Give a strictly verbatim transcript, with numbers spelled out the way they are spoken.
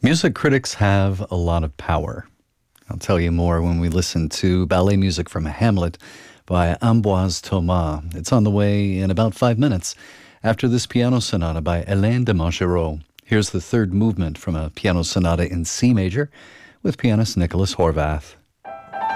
Music critics have a lot of power. I'll tell you more when we listen to ballet music from Hamlet by Ambroise Thomas. It's on the way in about five minutes after this piano sonata by Hélène de Mongereau. Here's the third movement from a piano sonata in C major with pianist Nicholas Horvath.